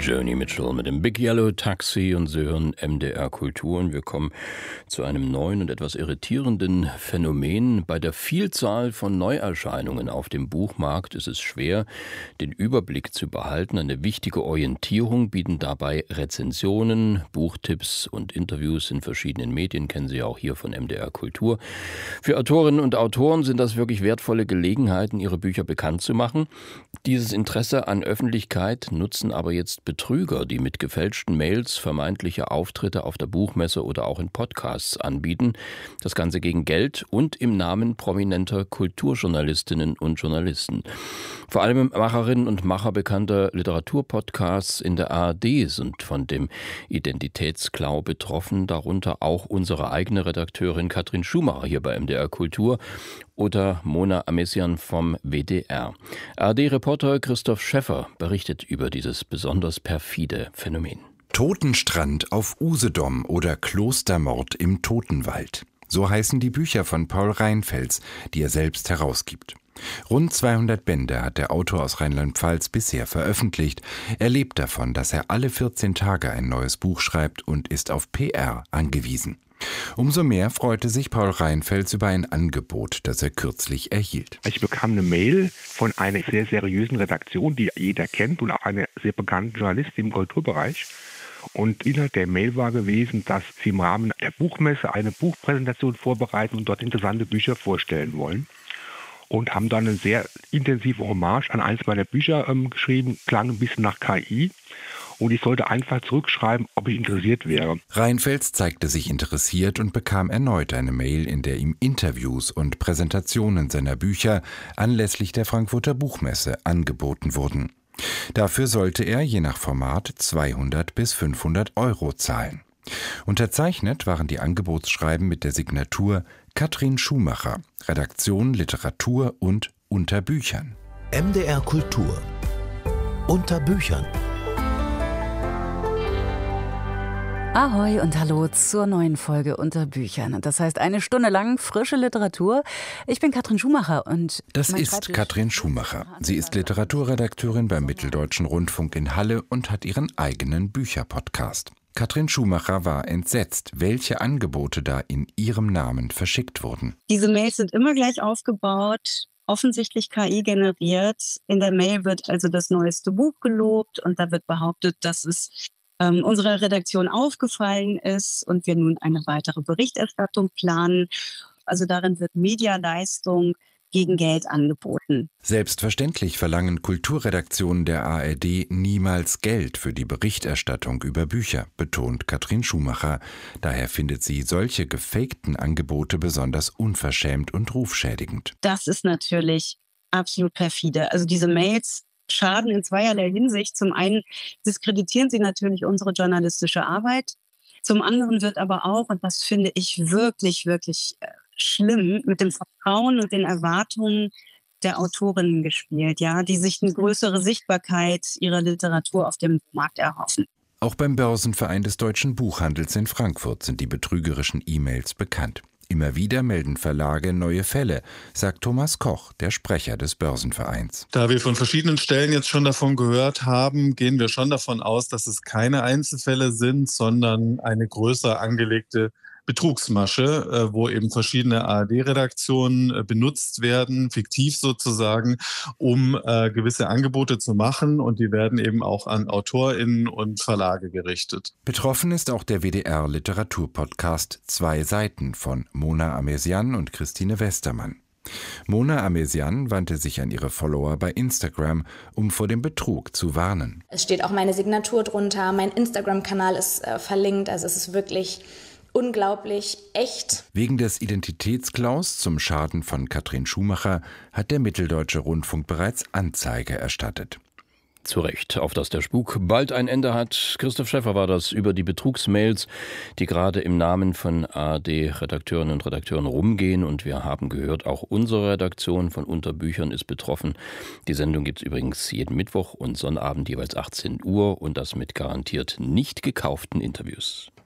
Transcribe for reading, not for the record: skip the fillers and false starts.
Joni Mitchell mit dem Big Yellow Taxi und Sie hören MDR Kultur und wir kommen zu einem neuen und etwas irritierenden Phänomen. Bei der Vielzahl von Neuerscheinungen auf dem Buchmarkt ist es schwer, den Überblick zu behalten. Eine wichtige Orientierung bieten dabei Rezensionen, Buchtipps und Interviews in verschiedenen Medien, kennen Sie auch hier von MDR Kultur. Für Autorinnen und Autoren sind das wirklich wertvolle Gelegenheiten, ihre Bücher bekannt zu machen. Dieses Interesse an Öffentlichkeit nutzen aber jetzt Betrüger, die mit gefälschten Mails vermeintliche Auftritte auf der Buchmesse oder auch in Podcasts anbieten. Das Ganze gegen Geld und im Namen prominenter Kulturjournalistinnen und Journalisten. Vor allem Macherinnen und Macher bekannter Literaturpodcasts in der ARD sind von dem Identitätsklau betroffen, darunter auch unsere eigene Redakteurin Katrin Schumacher hier bei MDR Kultur oder Mona Amesian vom WDR. ARD-Reporter Christoph Schäffer berichtet über dieses besonders perfide Phänomen. Totenstrand auf Usedom oder Klostermord im Totenwald. So heißen die Bücher von Paul Reinfels, die er selbst herausgibt. Rund 200 Bände hat der Autor aus Rheinland-Pfalz bisher veröffentlicht. Er lebt davon, dass er alle 14 Tage ein neues Buch schreibt und ist auf PR angewiesen. Umso mehr freute sich Paul Reinfels über ein Angebot, das er kürzlich erhielt. Ich bekam eine Mail von einer sehr seriösen Redaktion, die jeder kennt und auch eine sehr bekannte Journalistin im Kulturbereich. Und Inhalt der Mail war gewesen, dass sie im Rahmen der Buchmesse eine Buchpräsentation vorbereiten und dort interessante Bücher vorstellen wollen. Und haben dann eine sehr intensive Hommage an eines meiner Bücher geschrieben, klang ein bisschen nach KI. Und ich sollte einfach zurückschreiben, ob ich interessiert wäre. Reinfels zeigte sich interessiert und bekam erneut eine Mail, in der ihm Interviews und Präsentationen seiner Bücher anlässlich der Frankfurter Buchmesse angeboten wurden. Dafür sollte er je nach Format 200 bis 500 € zahlen. Unterzeichnet waren die Angebotsschreiben mit der Signatur Katrin Schumacher, Redaktion Literatur und Unter Büchern. MDR Kultur. Unter Büchern. Ahoi und hallo zur neuen Folge Unter Büchern. Und das heißt eine Stunde lang frische Literatur. Ich bin Katrin Schumacher und das ist Katrin Schumacher. Sie ist Literaturredakteurin beim Mitteldeutschen Rundfunk in Halle und hat ihren eigenen Bücherpodcast. Katrin Schumacher war entsetzt, welche Angebote da in ihrem Namen verschickt wurden. Diese Mails sind immer gleich aufgebaut, offensichtlich KI generiert. In der Mail wird also das neueste Buch gelobt und da wird behauptet, dass es unserer Redaktion aufgefallen ist und wir nun eine weitere Berichterstattung planen. Also darin wird Medialeistung gegen Geld angeboten. Selbstverständlich verlangen Kulturredaktionen der ARD niemals Geld für die Berichterstattung über Bücher, betont Katrin Schumacher. Daher findet sie solche gefakten Angebote besonders unverschämt und rufschädigend. Das ist natürlich absolut perfide. Also diese Mails schaden in zweierlei Hinsicht. Zum einen diskreditieren sie natürlich unsere journalistische Arbeit. Zum anderen wird aber auch, und das finde ich wirklich, wirklich schlimm, mit dem Vertrauen und den Erwartungen der Autorinnen gespielt, ja, die sich eine größere Sichtbarkeit ihrer Literatur auf dem Markt erhoffen. Auch beim Börsenverein des Deutschen Buchhandels in Frankfurt sind die betrügerischen E-Mails bekannt. Immer wieder melden Verlage neue Fälle, sagt Thomas Koch, der Sprecher des Börsenvereins. Da wir von verschiedenen Stellen jetzt schon davon gehört haben, gehen wir schon davon aus, dass es keine Einzelfälle sind, sondern eine größer angelegte Betrugsmasche, wo eben verschiedene ARD-Redaktionen benutzt werden, fiktiv sozusagen, um gewisse Angebote zu machen. Und die werden eben auch an AutorInnen und Verlage gerichtet. Betroffen ist auch der WDR-Literaturpodcast 2 Seiten von Mona Amesian und Christine Westermann. Mona Amesian wandte sich an ihre Follower bei Instagram, um vor dem Betrug zu warnen. Es steht auch meine Signatur drunter, mein Instagram-Kanal ist verlinkt, also es ist wirklich unglaublich echt. Wegen des Identitätsklaus zum Schaden von Katrin Schumacher hat der Mitteldeutsche Rundfunk bereits Anzeige erstattet. Zu Recht, auf dass der Spuk bald ein Ende hat. Christoph Schäffer war das über die Betrugsmails, die gerade im Namen von ARD-Redakteurinnen und Redakteuren rumgehen. Und wir haben gehört, auch unsere Redaktion von Unter Büchern ist betroffen. Die Sendung gibt es übrigens jeden Mittwoch und Sonnabend jeweils 18 Uhr und das mit garantiert nicht gekauften Interviews.